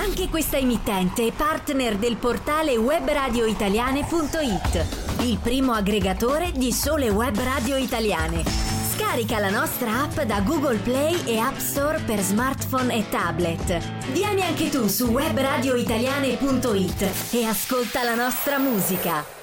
Anche questa emittente è partner del portale webradioitaliane.it, il primo aggregatore di sole web radio italiane. Scarica la nostra app da Google Play e App Store per smartphone e tablet. Vieni anche tu su webradioitaliane.it e ascolta la nostra musica.